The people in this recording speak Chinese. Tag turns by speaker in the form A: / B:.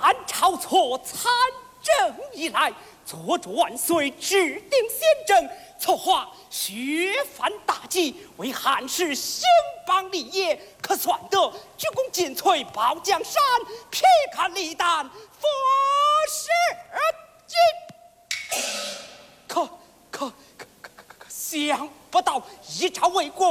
A: 朝错参政以来，坐着万岁制定宪政，策划削藩大计，为汉室兴邦立业，可算得鞠躬尽瘁，保江山，撇开李旦，佛世经。可想不到一朝为国。